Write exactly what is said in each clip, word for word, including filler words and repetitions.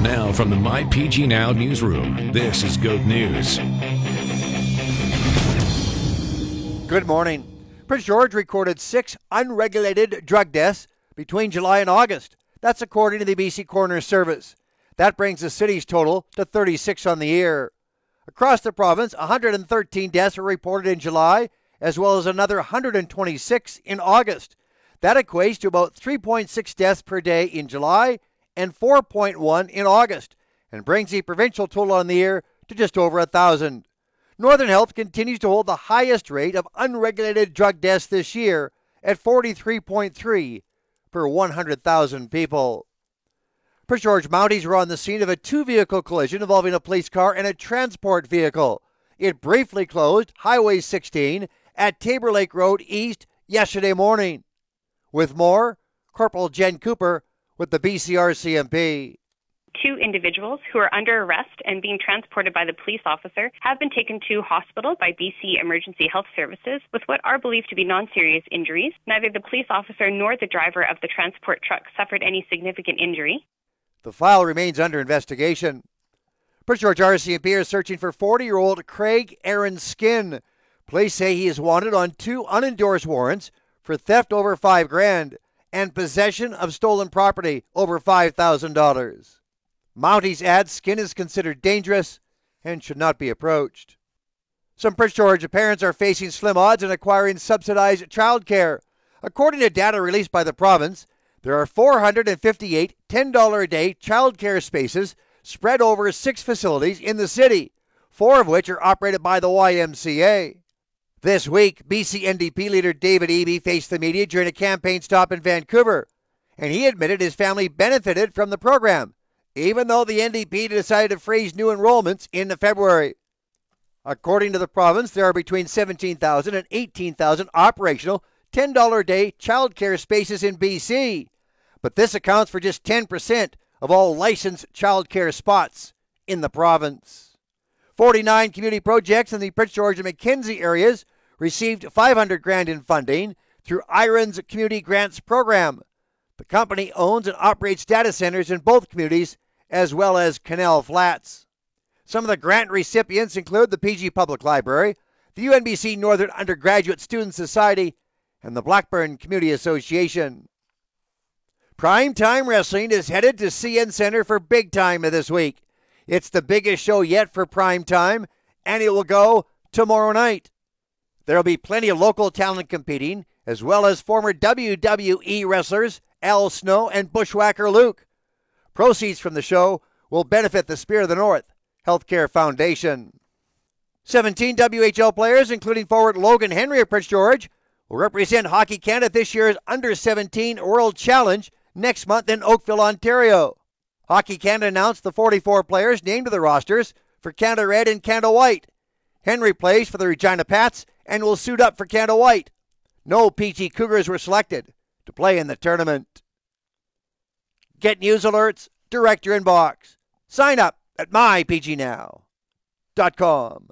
Now from the My P G Now newsroom, this is Goat News. Good morning. Prince George recorded six unregulated drug deaths between July and August. That's according to the B C Coroner Service. That brings the city's total to thirty-six on the year. Across the province, one hundred thirteen deaths were reported in July, as well as another one hundred twenty-six in August. That equates to about three point six deaths per day in July and four point one in August, and brings the provincial total on the year to just over one thousand. Northern Health continues to hold the highest rate of unregulated drug deaths this year at forty-three point three per one hundred thousand people. Prince George Mounties were on the scene of a two-vehicle collision involving a police car and a transport vehicle. It briefly closed Highway sixteen at Tabor Lake Road East yesterday morning. With more, Corporal Jen Cooper with the B C R C M P. Two individuals who are under arrest and being transported by the police officer have been taken to hospital by B C Emergency Health Services with what are believed to be non-serious injuries. Neither the police officer nor the driver of the transport truck suffered any significant injury. The file remains under investigation. Prince George R C M P are searching for forty-year-old Craig Aaron Skin. Police say he is wanted on two unendorsed warrants for theft over five grand and possession of stolen property over five thousand dollars. Mounties add Skin is considered dangerous and should not be approached. Some Prince George parents are facing slim odds in acquiring subsidized childcare. According to data released by the province, there are four hundred fifty-eight ten dollars a day childcare spaces spread over six facilities in the city, four of which are operated by the Y M C A. This week, B C N D P leader David Eby faced the media during a campaign stop in Vancouver, and he admitted his family benefited from the program, even though the N D P decided to freeze new enrollments in February. According to the province, there are between seventeen thousand and eighteen thousand operational ten dollars a day childcare spaces in B C, but this accounts for just ten percent of all licensed childcare spots in the province. forty-nine community projects in the Prince George and Mackenzie areas received five hundred grand in funding through IRON's Community Grants Program. The company owns and operates data centers in both communities, as well as Canal Flats. Some of the grant recipients include the P G Public Library, the U N B C Northern Undergraduate Student Society, and the Blackburn Community Association. Primetime Wrestling is headed to C N Center for Big Time this week. It's the biggest show yet for Primetime, and it will go tomorrow night. There will be plenty of local talent competing, as well as former W W E wrestlers Al Snow and Bushwhacker Luke. Proceeds from the show will benefit the Spear of the North Healthcare Foundation. seventeen W H L players, including forward Logan Henry of Prince George, will represent Hockey Canada at this year's under seventeen World Challenge next month in Oakville, Ontario. Hockey Canada announced the forty-four players named to the rosters for Canada Red and Canada White. Henry plays for the Regina Pats and will suit up for Canada White. No P G Cougars were selected to play in the tournament. Get news alerts direct your inbox. Sign up at my p g now dot com.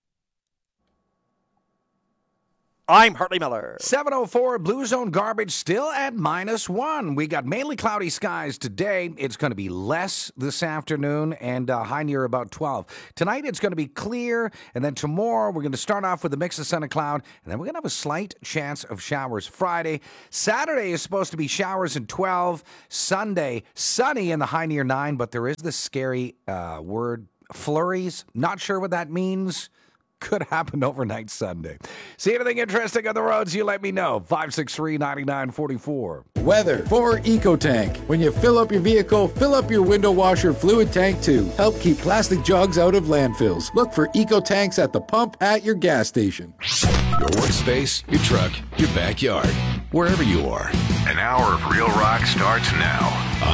I'm Hartley Miller. seven oh four Blue Zone garbage still at minus one. We got mainly cloudy skies today. It's going to be less this afternoon and uh, high near about twelve. Tonight it's going to be clear, and then tomorrow we're going to start off with a mix of sun and cloud, and then we're going to have a slight chance of showers Friday. Saturday is supposed to be showers in twelve. Sunday, sunny in the high near nine, but there is this scary uh, word, flurries. Not sure what that means. Could happen overnight Sunday. See anything interesting on the roads, you let me know. five six three, nine nine four four. Weather for EcoTank. When you fill up your vehicle, fill up your window washer fluid tank too. Help keep plastic jugs out of landfills. Look for EcoTanks at the pump at your gas station. Your workspace, your truck, your backyard, wherever you are. An hour of real rock starts now.